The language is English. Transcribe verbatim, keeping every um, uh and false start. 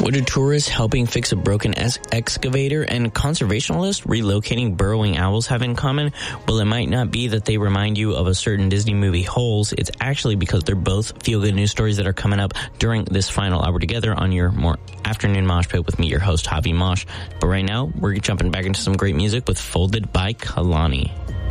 What do tourists helping fix a broken es- excavator and conservationalists relocating burrowing owls have in common? Well, it might not be that they remind you of a certain Disney movie, Holes. It's actually because they're both feel-good news stories that are coming up during this final hour together on your more afternoon mosh pit with me, your host, Javi Mosh. But right now, we're jumping back into some great music with Folded by Kalani.